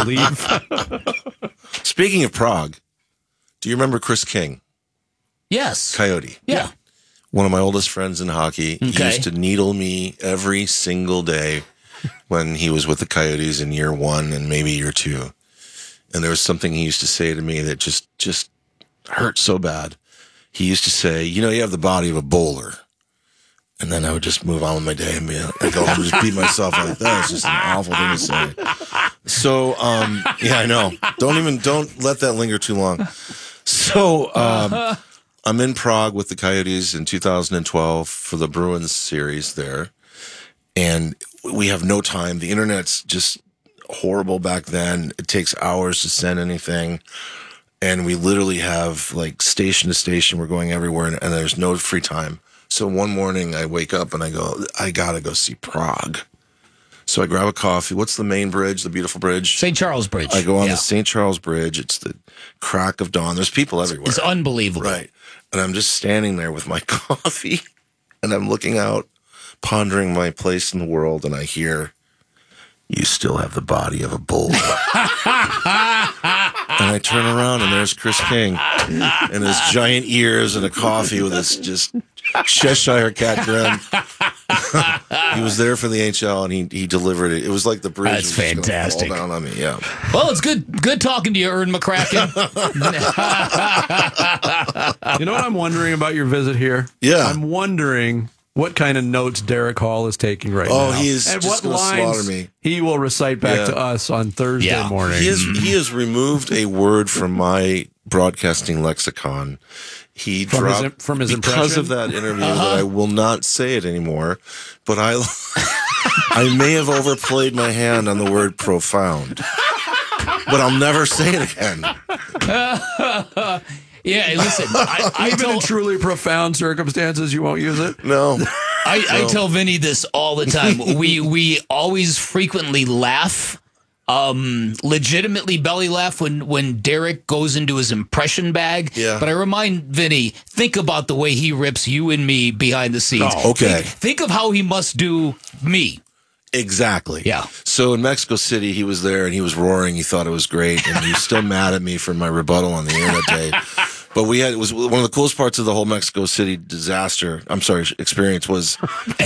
The Believe. Speaking of Prague, do you remember Chris King, Yes. Coyote? Yeah. One of my oldest friends in hockey. He Okay. used to needle me every single day when he was with the Coyotes in year one and maybe year two. And there was something he used to say to me that just just hurt so bad. He used to say, you know, you have the body of a bowler. And then I would just move on with my day and be, I go home and just beat myself like that. It's just an awful thing to say. So, um, yeah, I know. Don't even, don't let that linger too long. So, um, I'm in Prague with the Coyotes in two thousand twelve for the Bruins series there. And we have no time. The internet's just horrible back then. It takes hours to send anything. And we literally have like station to station. We're going everywhere and, and there's no free time. So one morning I wake up and I go, I gotta go see Prague. So I grab a coffee. What's the main bridge, the beautiful bridge? Saint Charles Bridge. I go on Yeah. the Saint Charles Bridge. It's the crack of dawn. There's people everywhere. It's unbelievable. Right. And I'm just standing there with my coffee and I'm looking out, pondering my place in the world. And I hear, you still have the body of a bull. And I turn around and there's Chris King and his giant ears and a coffee with his just Cheshire cat grin. He was there for the H L and he he delivered it. It was like the bridge That's was just gonna fantastic. fall down on me. Yeah. Well, it's good good talking to you, Ern McCracken. You know what I'm wondering about your visit here? Yeah. I'm wondering what kind of notes Derek Hall is taking right Oh, now. he is and just what gonna lines slaughter me. he will recite back Yeah. to us on Thursday Yeah. morning. He has he has removed a word from my broadcasting lexicon. He From his dropped im- from his because impression? of that interview Uh-huh. that I will not say it anymore. But I I may have overplayed my hand on the word profound. But I'll never say it again. Yeah, listen, I, I, Even in tell, truly profound circumstances, you won't use it? No. I, I No. tell Vinny this all the time. We we always frequently laugh Um, legitimately belly laugh when, when Derek goes into his impression bag. Yeah. But I remind Vinny, think about the way he rips you and me behind the scenes. Oh, okay. Think, think of how he must do me. Exactly. Yeah. So in Mexico City, he was there and he was roaring. He thought it was great, and he was still mad at me for my rebuttal on the air that day. But we had it was one of the coolest parts of the whole Mexico City disaster. I'm sorry, experience was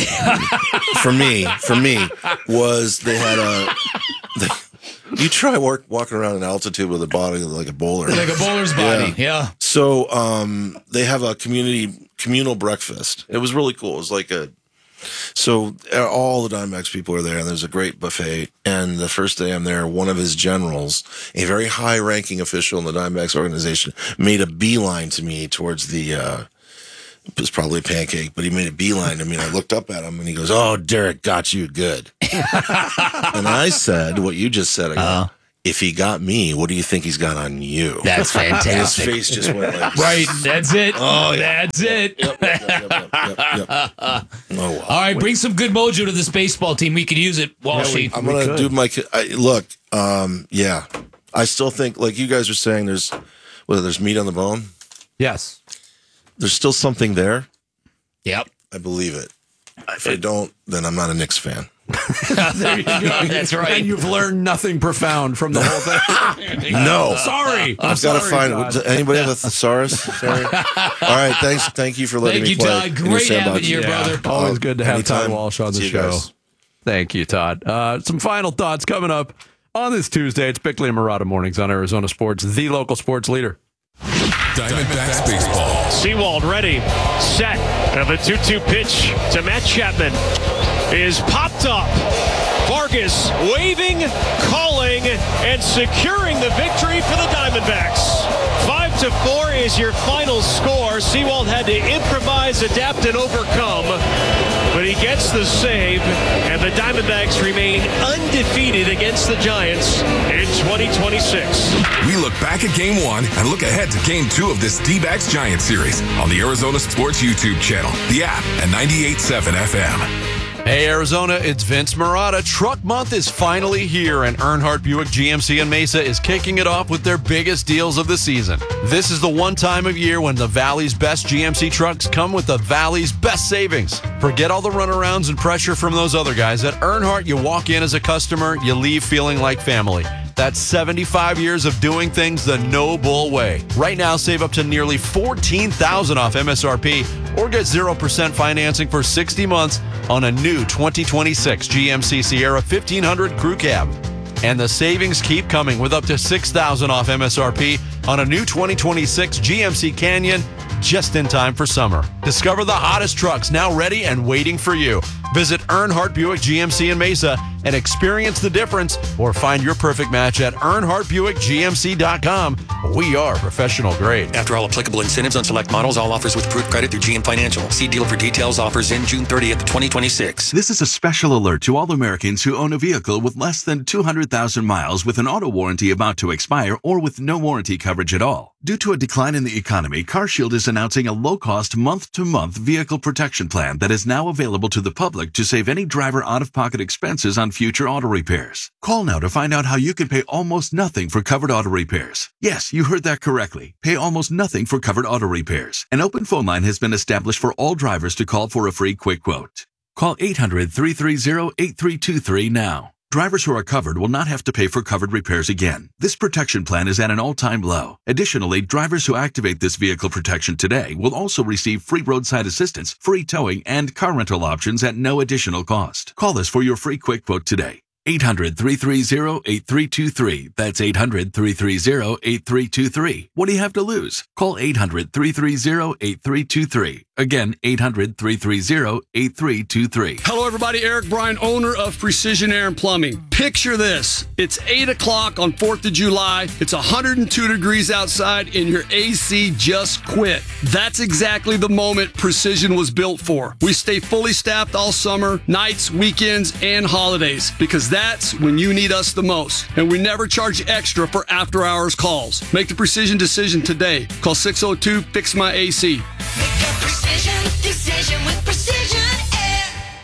for me. For me, was they had a. They, you try work walking around in altitude with a body like a bowler, like a bowler's body. Yeah. yeah. So um, they have a community communal breakfast. It was really cool. It was like a. So all the Diamondbacks people are there, and there's a great buffet. And the first day I'm there, one of his generals, a very high-ranking official in the Diamondbacks organization, made a beeline to me towards the. Uh, it was probably a pancake, but he made a beeline to me. And I looked up at him, and he goes, "Oh, Derek got you good." And I said, "What you just said." I go, uh-huh. If he got me, what do you think he's got on you? That's fantastic. And his face just went like, right. That's it. Oh, yeah. That's it. Yep, yep, yep, yep, yep, yep. Oh, wow. All right, bring some good mojo to this baseball team. We could use it, Walshy. Yeah, I'm going to do my I, look. Um, yeah, I still think, like you guys are saying, there's whether there's meat on the bone. Yes, there's still something there. Yep, I believe it. If I don't, then I'm not a Knicks fan. There you go. That's right. And you've learned nothing profound from the whole thing. No. Sorry. I'm I've got to sorry, find Todd. anybody have a thesaurus? Sorry. All right. Thanks. Thank you for letting Thank me you, play. Todd. Great having you, Yeah. brother. Always good to have Anytime. Todd Walsh on the See you show. guys. Thank you, Todd. Uh, some final thoughts coming up on this Tuesday. It's Bickley and Murata Mornings on Arizona Sports, the local sports leader. Diamondbacks baseball. Seawald ready, set, and the two two pitch to Matt Chapman is popped up. Vargas waving, calling, and securing the victory for the Diamondbacks. Five to four is your final score. Seawald had to improvise, adapt, and overcome, but he gets the save, and the Diamondbacks remain undefeated against the Giants in twenty twenty-six. We look back at game one and look ahead to game two of this D-Backs Giants series on the Arizona Sports YouTube channel, the app, and ninety-eight point seven F M. Hey, Arizona, it's Vince Murata. Truck Month is finally here, and Earnhardt Buick G M C in Mesa is kicking it off with their biggest deals of the season. This is the one time of year when the Valley's best G M C trucks come with the Valley's best savings. Forget all the runarounds and pressure from those other guys. At Earnhardt, you walk in as a customer, you leave feeling like family. That's seventy-five years of doing things the no bull way. Right now, save up to nearly fourteen thousand dollars off M S R P or get zero percent financing for sixty months on a new twenty twenty-six G M C Sierra fifteen hundred Crew Cab. And the savings keep coming with up to six thousand dollars off M S R P on a new twenty twenty-six G M C Canyon just in time for summer. Discover the hottest trucks now ready and waiting for you. Visit Earnhardt Buick G M C in Mesa and experience the difference, or find your perfect match at earnhardt buick g m c dot com. We are professional grade. After all applicable incentives on select models, all offers with approved credit through G M Financial. See dealer for details. Offers in June thirtieth, twenty twenty-six. This is a special alert to all Americans who own a vehicle with less than two hundred thousand miles with an auto warranty about to expire or with no warranty coverage at all. Due to a decline in the economy, CarShield is announcing a low-cost month-to-month vehicle protection plan that is now available to the public to save any driver out-of-pocket expenses on future auto repairs. Call now to find out how you can pay almost nothing for covered auto repairs. Yes, you heard that correctly. Pay almost nothing for covered auto repairs. An open phone line has been established for all drivers to call for a free quick quote. Call eight hundred, three three zero, eight three two three now. Drivers who are covered will not have to pay for covered repairs again. This protection plan is at an all-time low. Additionally, drivers who activate this vehicle protection today will also receive free roadside assistance, free towing, and car rental options at no additional cost. Call us for your free quick quote today. eight hundred, three three zero, eight three two three. That's eight hundred, three three zero, eight three two three. What do you have to lose? Call eight hundred, three three zero, eight three two three. Again, eight hundred, three three zero, eight three two three. Hello, everybody. Eric Bryan, owner of Precision Air and Plumbing. Picture this. It's eight o'clock on fourth of July. It's one hundred two degrees outside, and your A C just quit. That's exactly the moment Precision was built for. We stay fully staffed all summer, nights, weekends, and holidays, because that's when you need us the most. And we never charge extra for after-hours calls. Make the Precision decision today. Call six oh two, fix my A C. Precision decision with Precision Air.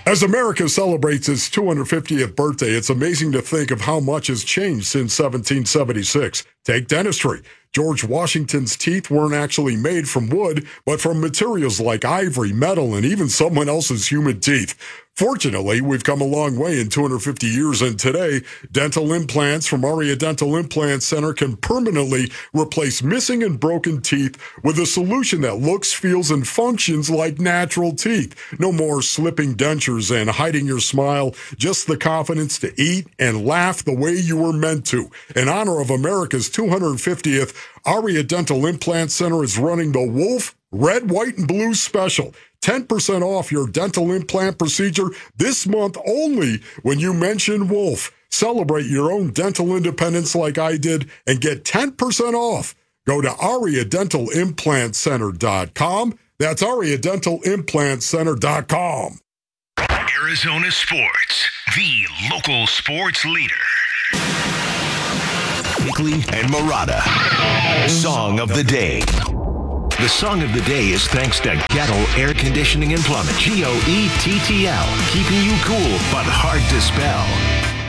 As America celebrates its two hundred fiftieth birthday, it's amazing to think of how much has changed since seventeen seventy-six. Take dentistry. George Washington's teeth weren't actually made from wood, but from materials like ivory, metal, and even someone else's human teeth. Fortunately, we've come a long way in two hundred fifty years, and today, dental implants from Aria Dental Implant Center can permanently replace missing and broken teeth with a solution that looks, feels, and functions like natural teeth. No more slipping dentures and hiding your smile, just the confidence to eat and laugh the way you were meant to. In honor of America's two hundred fiftieth, Aria Dental Implant Center is running the Wolf Red, White, and Blue Special. ten percent off your dental implant procedure this month only when you mention Wolf. Celebrate your own dental independence like I did and get ten percent off. Go to aria dental implant center dot com. That's aria dental implant center dot com. Arizona Sports, the local sports leader. Bickley and Murata. Song of the day. The song of the day is thanks to Gettle Air Conditioning and Plumbing. G O E T T L. Keeping you cool, but hard to spell.